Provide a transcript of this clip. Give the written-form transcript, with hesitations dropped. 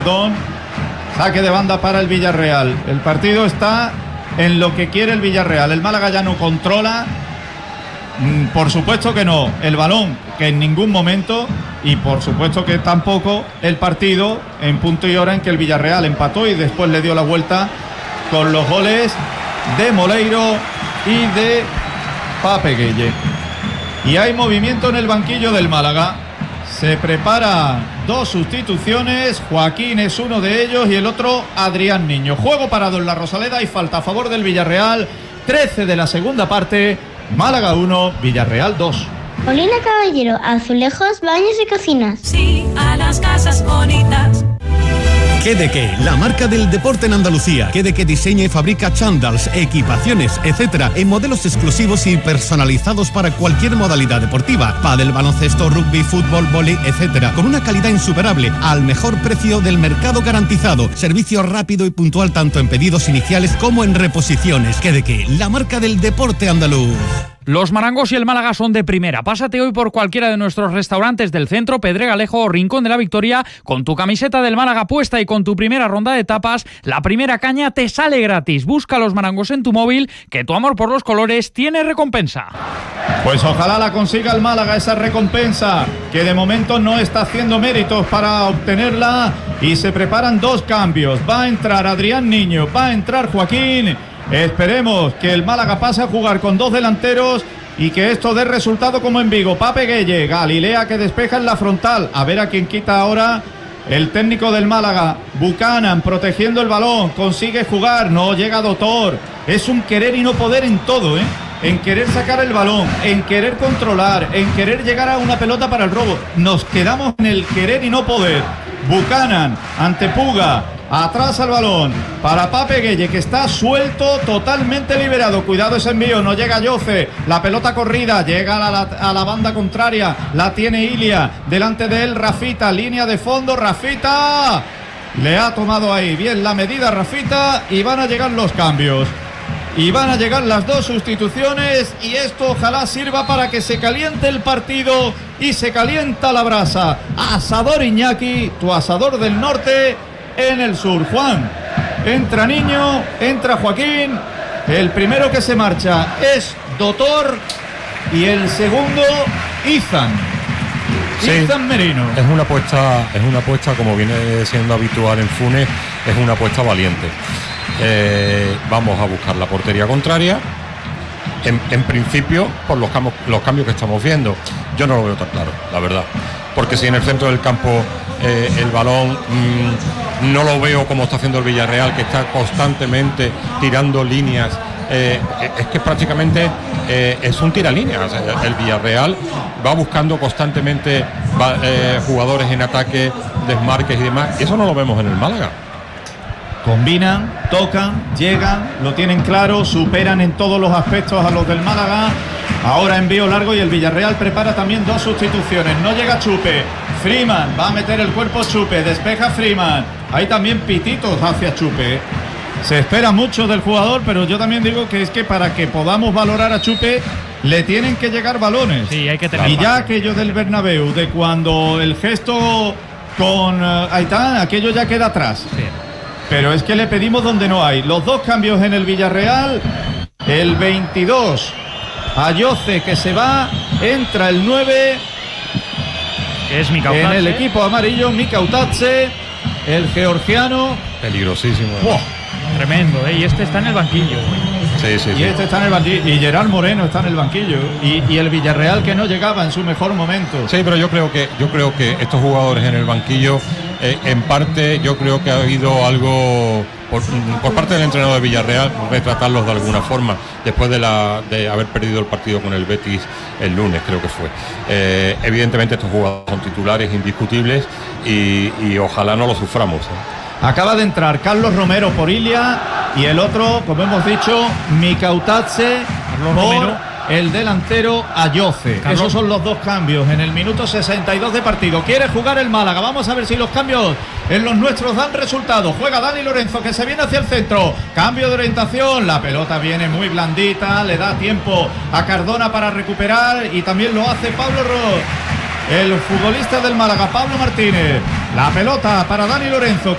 Saque de banda para el Villarreal. El partido está en lo que quiere el Villarreal. El Málaga ya no controla, por supuesto que no, el balón, que en ningún momento, y por supuesto que tampoco el partido en punto y hora en que el Villarreal empató y después le dio la vuelta con los goles de Moleiro y de Pape Gueye. Y hay movimiento en el banquillo del Málaga. Se prepara 2 sustituciones. Joaquín es uno de ellos y el otro Adrián Niño. Juego parado en la Rosaleda y falta a favor del Villarreal. 13 de la segunda parte. Málaga 1, Villarreal 2. Molina Caballero, azulejos, baños y cocinas. Sí, a las casas bonitas. Quedeque, la marca del deporte en Andalucía. Quedeque diseña y fabrica chándals, equipaciones, etcétera, en modelos exclusivos y personalizados para cualquier modalidad deportiva. Pádel, baloncesto, rugby, fútbol, vóley, etcétera, con una calidad insuperable, al mejor precio del mercado garantizado. Servicio rápido y puntual tanto en pedidos iniciales como en reposiciones. Quedeque, la marca del deporte andaluz. Los Marangos y el Málaga son de primera. Pásate hoy por cualquiera de nuestros restaurantes del centro, Pedregalejo o Rincón de la Victoria, con tu camiseta del Málaga puesta y con tu primera ronda de tapas. La primera caña te sale gratis. Busca los Marangos en tu móvil, que tu amor por los colores tiene recompensa. Pues ojalá la consiga el Málaga, esa recompensa, que de momento no está haciendo méritos para obtenerla, y se preparan 2 cambios. Va a entrar Adrián Niño, va a entrar Joaquín. Esperemos que el Málaga pase a jugar con 2 delanteros y que esto dé resultado como en Vigo. Pape Gueye, Galilea que despeja en la frontal. A ver a quién quita ahora el técnico del Málaga. Buchanan protegiendo el balón, consigue jugar, no llega Dotor. Es un querer y no poder en todo, en querer sacar el balón, en querer controlar, en querer llegar a una pelota para el robo. Nos quedamos en el querer y no poder. Buchanan ante Puga. Atrás al balón para Pape Gueye, que está suelto, totalmente liberado. Cuidado ese envío, no llega Yoce. La pelota corrida, llega a la banda contraria. La tiene Ilia. Delante de él Rafita, línea de fondo. Rafita le ha tomado ahí bien la medida Rafita. Y van a llegar los cambios. Y van a llegar las 2 sustituciones. Y esto ojalá sirva para que se caliente el partido. Y se calienta la brasa. Asador Iñaki, tu asador del norte en el sur. Juan, entra Niño, entra Joaquín. El primero que se marcha es Dotor y el segundo Izan. Sí, Izan Merino. Es una apuesta como viene siendo habitual en Funes, es una apuesta valiente. Vamos a buscar la portería contraria. En principio, por los cambios que estamos viendo, yo no lo veo tan claro, la verdad. Porque si en el centro del campo el balón no lo veo como está haciendo el Villarreal, que está constantemente tirando líneas, es que prácticamente es un tiralíneas. El Villarreal va buscando constantemente jugadores en ataque, desmarques y demás, y eso no lo vemos en el Málaga. Combinan, tocan, llegan, lo tienen claro, superan en todos los aspectos a los del Málaga. Ahora envío largo y el Villarreal prepara también 2 sustituciones. No llega Chupe, Freeman va a meter el cuerpo Chupe, despeja Freeman. Hay también pititos hacia Chupe. Se espera mucho del jugador, pero yo también digo que es que para que podamos valorar a Chupe le tienen que llegar balones. Sí, hay que tener. Y ya aquello del Bernabéu, de cuando el gesto con Aitán, aquello ya queda atrás. Sí. Pero es que le pedimos donde no hay. Los 2 cambios en el Villarreal. El 22 Ayoce, que se va. Entra el 9, que es Mikautadze. En el equipo amarillo, Mikautadze, el georgiano. Peligrosísimo. ¡Wow! Tremendo, y este está en el banquillo. Sí. Este está en el banquillo. Y Gerard Moreno está en el banquillo. Y el Villarreal, que no llegaba en su mejor momento. Sí, pero yo creo que estos jugadores en el banquillo, en parte, yo creo que ha habido algo por parte del entrenador de Villarreal, retratarlos de alguna forma, después de haber perdido el partido con el Betis el lunes, creo que fue. Evidentemente estos jugadores son titulares indiscutibles y ojalá no lo suframos. Acaba de entrar Carlos Romero por Ilia y el otro, como hemos dicho, Mikautadze por el delantero Ayoce. Esos son los 2 cambios en el minuto 62 de partido. Quiere jugar el Málaga. Vamos a ver si los cambios en los nuestros dan resultado. Juega Dani Lorenzo, que se viene hacia el centro. Cambio de orientación. La pelota viene muy blandita. Le da tiempo a Cardona para recuperar y también lo hace Pablo Ross. El futbolista del Málaga, Pablo Martínez. La pelota para Dani Lorenzo.